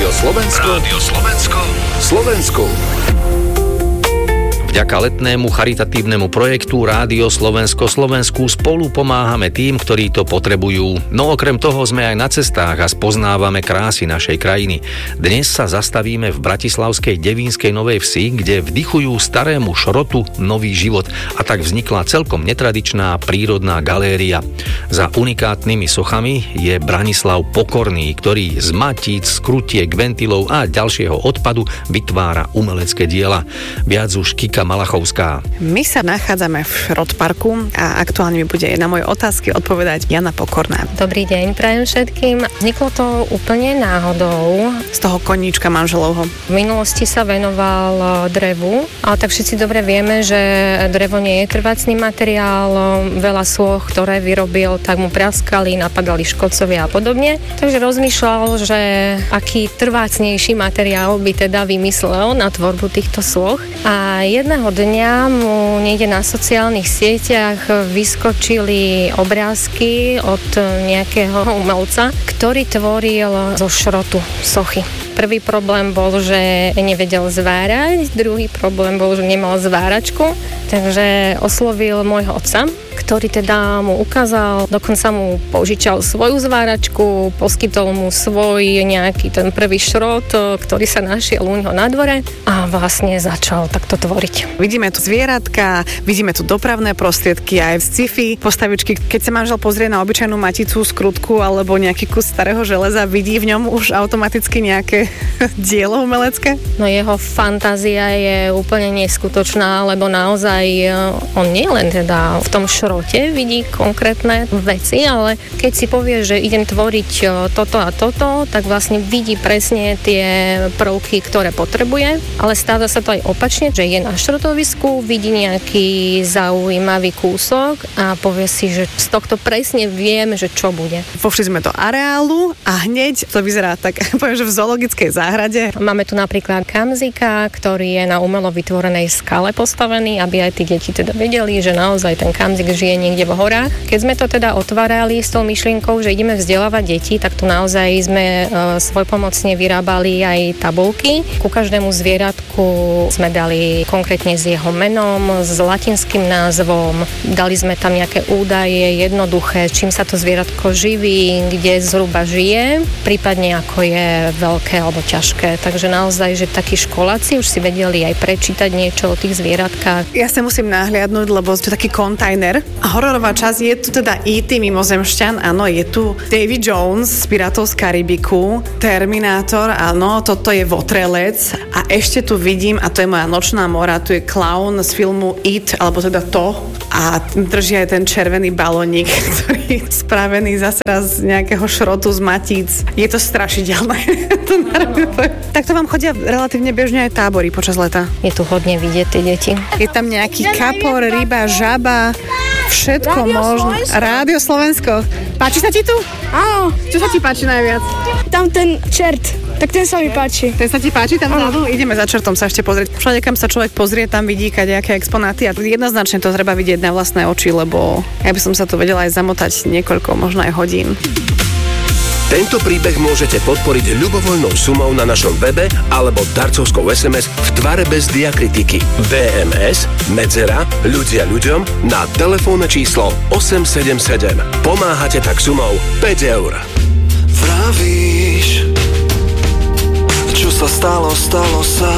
Rádio Slovensko. Rádio Slovensko. Slovensku. Vďaka letnému charitatívnemu projektu Rádio Slovensko Slovensku spolu pomáhame tým, ktorí to potrebujú. No okrem toho sme aj na cestách a spoznávame krásy našej krajiny. Dnes sa zastavíme v bratislavskej Devínskej Novej Vsi, kde vdychujú starému šrotu nový život a tak vznikla celkom netradičná prírodná galéria. Za unikátnymi sochami je Branislav Pokorný, ktorý z matíc, skrutiek, ventilov a ďalšieho odpadu vytvára umelecké diela. Viac už Kika Malachovská. My sa nachádzame v Šrotparku a aktuálne mi bude na moje otázky odpovedať Jana Pokorná. Dobrý deň, prajem všetkým. Vzniklo to úplne náhodou. Z toho koníčka manželovho. V minulosti sa venoval drevu, ale tak všetci dobre vieme, že drevo nie je trvácny materiál. Veľa sôch, ktoré vyrobil, tak mu praskali, napadali škodcovia a podobne. Takže rozmýšľal, že aký trvácnejší materiál by teda vymyslel na tvorbu týchto sôch. A jedného dňa mu niekde na sociálnych sieťach vyskočili obrázky od nejakého umelca, ktorý tvoril zo šrotu sochy. Prvý problém bol, že nevedel zvárať, druhý problém bol, že nemal zváračku, takže oslovil môjho otca, ktorý teda mu ukázal, dokonca mu požičal svoju zváračku, poskytol mu svoj nejaký ten prvý šrot, ktorý sa našiel u neho na dvore a vlastne začal takto tvoriť. Vidíme tu zvieratka, vidíme tu dopravné prostriedky, aj sci-fi postavičky. Keď sa manžel pozrie na obyčajnú maticu, skrutku alebo nejaký kus starého železa, vidí v ňom už automaticky nejaké dielo umelecké? No jeho fantázia je úplne neskutočná, lebo naozaj on nie len teda v tom šrote vidí konkrétne veci, ale keď si povie, že idem tvoriť toto a toto, tak vlastne vidí presne tie prvky, ktoré potrebuje, ale stáva sa to aj opačne, že je na šrotovisku, vidí nejaký zaujímavý kúsok a povie si, že z tohto presne viem, že čo bude. Vošli sme do areálu a hneď to vyzerá tak, poviem, že v zoologickej záhrade. Máme tu napríklad kamzika, ktorý je na umelo vytvorenej skale postavený, aby aj tí deti teda vedeli, že naozaj ten kamzik žije niekde v horách. Keď sme to teda otvárali s tou myšlienkou, že ideme vzdelávať deti, tak tu naozaj sme svojpomocne vyrábali aj tabuľky. Ku každému zvieratku sme dali konkrétne s jeho menom, s latinským názvom. Dali sme tam nejaké údaje jednoduché, čím sa to zvieratko živí, kde zhruba žije, prípadne ako je veľké alebo ťažké. Takže naozaj, že takí školáci už si vedeli aj prečítať niečo o tých zvieratkách. Ja sa musím nahliadnúť, lebo je to taký kontajner. A hororová časť, je tu teda E.T. mimozemšťan, áno, je tu Davy Jones z Pirátov z Karibiku, Terminátor, áno, toto je Votrelec a ešte tu vidím, a to je moja nočná mora, tu je klaun z filmu It, alebo teda to, a drží aj ten červený balónik, ktorý je spravený zase raz z nejakého šrotu z matíc. Je to strašidelné. Takto vám chodia relatívne bežne aj tábory počas leta. Je tu hodne vidieť tie deti. Je tam nejaký kapor, ryba, žaba, všetko možné. Rádio Slovensko. Páči sa ti tu? Áno. Čo sa ti páči najviac? Tam ten čert, tak ten sa mi páči. Ten sa ti páči tam vzadu? Ideme za čertom sa ešte pozrieť. Všade, kam sa človek pozrie, tam vidí kadejaké exponáty a jednoznačne to treba vidieť na vlastné oči, lebo ja by som sa tu vedela aj zamotať niekoľko, možno aj hodín. Tento príbeh môžete podporiť ľubovoľnou sumou na našom webe alebo darcovskou SMS v tvare bez diakritiky. DMS medzera ľudia ľuďom na telefónne číslo 877. Pomáhate tak sumou 5 eur. Vravíš, čo sa stalo, stalo sa.